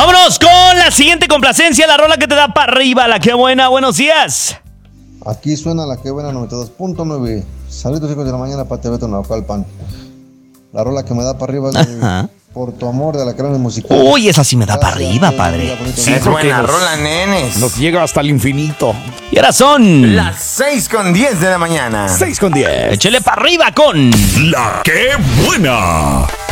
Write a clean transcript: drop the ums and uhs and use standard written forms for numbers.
Vámonos con la siguiente complacencia, la rola que te da para arriba, la que buena. Buenos días. Aquí suena la que buena 92.9. Saludos, hijos de la mañana, para TV Naucalpan. La rola que me da para arriba es de Por tu amor, de la crema musical. Uy, esa sí me da para arriba, padre. Sí, es buena rola, nenes. Nos llega hasta el infinito. Y ahora son Las 6:10 de la mañana. 6:10. Échele para arriba con La que buena.